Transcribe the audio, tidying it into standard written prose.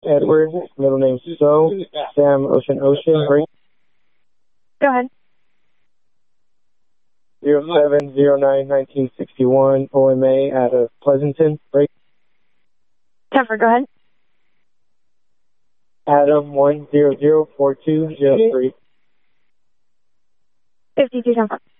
Edward, middle name So, Sam Ocean, break Go ahead. 0709-1961, OMA out of Pleasanton, break. Temper, go ahead. Adam 1004203. 52 Temper.